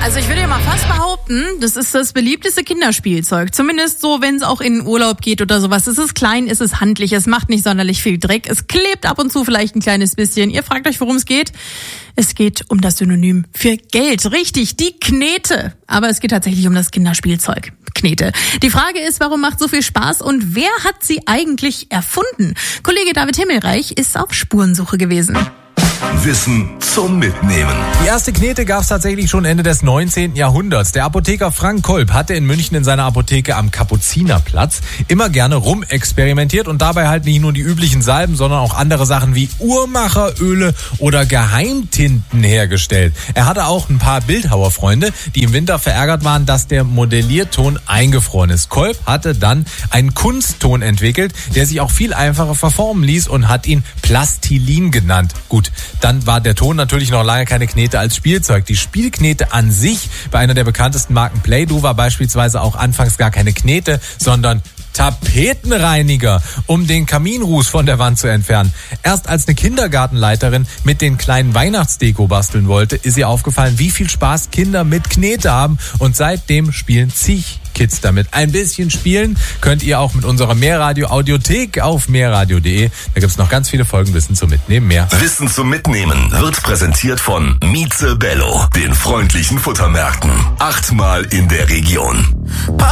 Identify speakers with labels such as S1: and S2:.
S1: Also ich würde ja mal fast behaupten, das ist das beliebteste Kinderspielzeug. Zumindest so, wenn es auch in Urlaub geht oder sowas. Es ist klein, es ist handlich, es macht nicht sonderlich viel Dreck. Es klebt ab und zu vielleicht ein kleines bisschen. Ihr fragt euch, worum es geht? Es geht um das Synonym für Geld. Richtig, die Knete. Aber es geht tatsächlich um das Kinderspielzeug. Knete. Die Frage ist, warum macht so viel Spaß und wer hat sie eigentlich erfunden? Kollege David Himmelreich ist auf Spurensuche gewesen.
S2: Wissen zum Mitnehmen.
S3: Die erste Knete gab es tatsächlich schon Ende des 19. Jahrhunderts. Der Apotheker Frank Kolb hatte in München in seiner Apotheke am Kapuzinerplatz immer gerne rumexperimentiert und dabei halt nicht nur die üblichen Salben, sondern auch andere Sachen wie Uhrmacheröle oder Geheimtinten hergestellt. Er hatte auch ein paar Bildhauerfreunde, die im Winter verärgert waren, dass der Modellierton eingefroren ist. Kolb hatte dann einen Kunstton entwickelt, der sich auch viel einfacher verformen ließ und hat ihn Plastilin genannt. Gut, dann war der Ton natürlich noch lange keine Knete als Spielzeug. Die Spielknete an sich bei einer der bekanntesten Marken Play-Doh war beispielsweise auch anfangs gar keine Knete, sondern Tapetenreiniger, um den Kaminruß von der Wand zu entfernen. Erst als eine Kindergartenleiterin mit den kleinen Weihnachtsdeko basteln wollte, ist ihr aufgefallen, wie viel Spaß Kinder mit Knete haben und seitdem spielen zig Kids damit. Ein bisschen spielen könnt ihr auch mit unserer Mehrradio-Audiothek auf mehrradio.de. Da gibt's noch ganz viele Folgen Wissen zum Mitnehmen. Mehr
S2: Wissen zum Mitnehmen wird präsentiert von Mieze Bello, den freundlichen Futtermärkten. 8-mal in der Region.